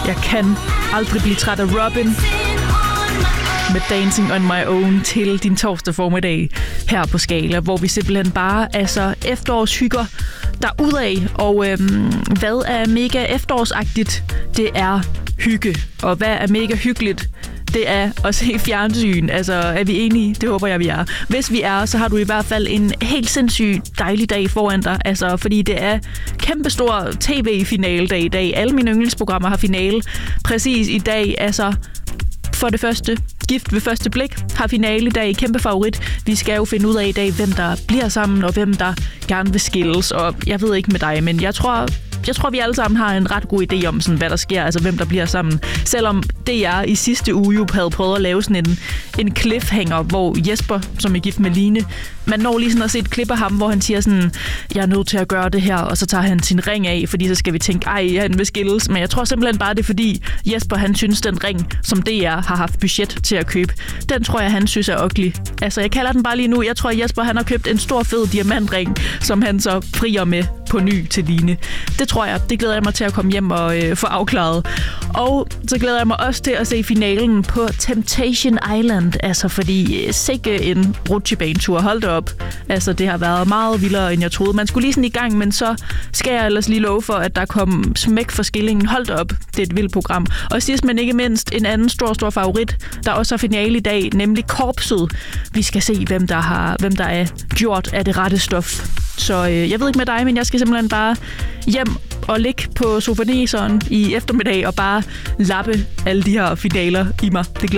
Jeg kan aldrig blive træt af Robin med Dancing on My Own til din torsdag formiddag her på Skala, hvor vi simpelthen bare efterårshygger derudad. Og hvad er mega efterårsagtigt? Det er hygge. Og hvad er mega hyggeligt? Det er at se fjernsyn. Altså, er vi enige? Det håber jeg, vi er. Hvis vi er, så har du i hvert fald en helt sindssyg dejlig dag foran dig. Altså, fordi det er kæmpestor tv-finaledag i dag. Alle mine yndlingsprogrammer har finale præcis i dag. Altså, for det første, Gift ved første blik har finale i dag. Kæmpe favorit. Vi skal jo finde ud af i dag, hvem der bliver sammen, og hvem der gerne vil skilles. Og jeg ved ikke med dig, men jeg tror, vi alle sammen har en ret god idé om, sådan, hvad der sker, altså hvem der bliver sammen. Selvom DR i sidste uge jo havde prøvet at lave sådan en cliffhanger, hvor Jesper, som er gift med Line, man når lige sådan at se et klip af ham, hvor han siger sådan, jeg er nødt til at gøre det her, og så tager han sin ring af, fordi så skal vi tænke, han vil skilles. Men jeg tror simpelthen bare, det er fordi Jesper, han synes, den ring, som DR har haft budget til at købe, den tror jeg, han synes er ugly. Altså, jeg kalder den bare lige nu. Jeg tror, Jesper, han har købt en stor, fed diamantring, som han så frier med på ny til Line. Det tror jeg. Det glæder jeg mig til at komme hjem og få afklaret. Og så glæder jeg mig også til at se finalen på Temptation Island. Altså, fordi sikke en rutsjebanetur. Hold da op. Altså, det har været meget vildere, end jeg troede. Man skulle lige sådan i gang, men så skal jeg ellers lige love for, at der kom smæk for skillingen. Hold da op. Det er et vildt program. Og sidst, men ikke mindst, en anden stor favorit, der også har finale i dag, nemlig Korpset. Vi skal se, hvem der er gjort af det rette stof. Så jeg ved ikke med dig, men jeg skal simpelthen bare hjem og ligge på sofaneseren i eftermiddag og bare lappe alle de her finaler i mig. Det